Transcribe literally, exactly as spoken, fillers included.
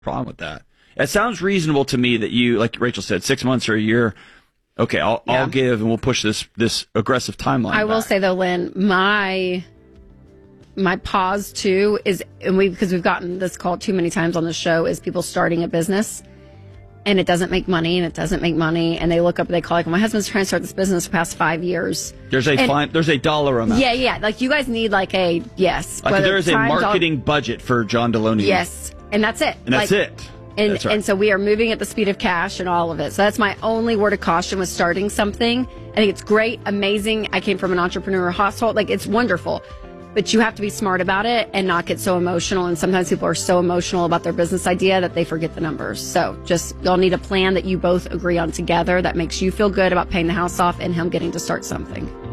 problem with that. It sounds reasonable to me that you, like Rachel said, six months or a year. Okay, I'll yeah. I'll give, and we'll push this this aggressive timeline. I back. will say though, Lynn, my my pause too is, and we because we've gotten this call too many times on the show, is people starting a business and it doesn't make money and it doesn't make money, and they look up and they call like, my husband's trying to start this business for the past five years. There's a and, fine, there's a dollar amount. Yeah, yeah. Like you guys need like a yes. Like there is a marketing dollar, budget for John Deloney. Yes, and that's it. And that's like, it. And That's right. and so we are moving at the speed of cash and all of it. So that's my only word of caution with starting something. I think it's great, amazing. I came from an entrepreneur household. Like, it's wonderful. But you have to be smart about it and not get so emotional. And sometimes people are so emotional about their business idea that they forget the numbers. So just, you'll need a plan that you both agree on together that makes you feel good about paying the house off and him getting to start something.